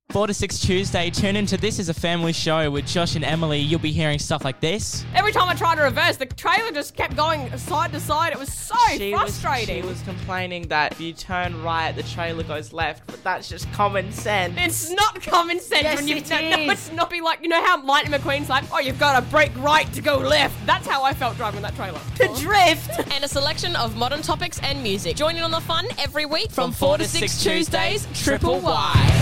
4 to 6 Tuesday, tune into This Is a Family Show with Josh and Emily. You'll be hearing stuff like this. Every time I tried to reverse, the trailer just kept going side to side. It was so frustrating. She was complaining that if you turn right, the trailer goes left, but that's just common sense. It's not common sense Yes, when you... it No, is. it's not be like, you know how Lightning McQueen's like, oh, you've got to brake right to go left. That's how I felt driving that trailer. To drift! And a selection of modern topics and music. Join in on the fun every week from 4 to 6 Tuesdays, Triple Y.